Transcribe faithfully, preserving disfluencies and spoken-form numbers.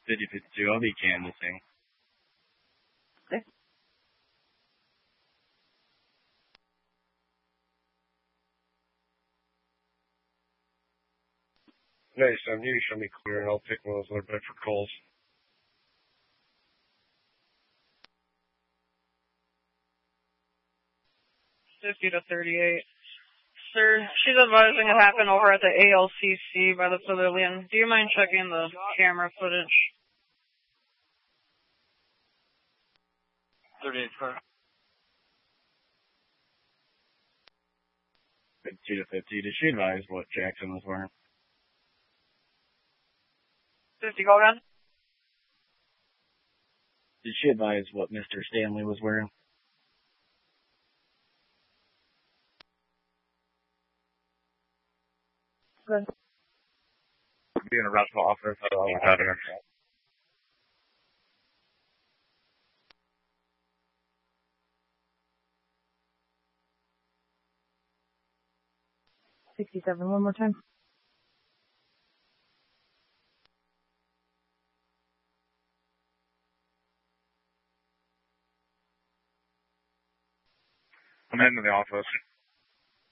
fifty fifty-two, I'll be canvassing. Okay. Nice, um, you show me clear and I'll pick one of those other Bedford calls. fifty to thirty-eight. Sir, she's advising it happened over at the A L C C by the pavilion. Do you mind checking the camera footage? thirty-eight, car. fifty-two to fifty. Did she advise what Jackson was wearing? fifty, go again? Did she advise what Mister Stanley was wearing? Good. Being a rest office, I don't know how to. sixty-seven, one more time. I'm heading to the office.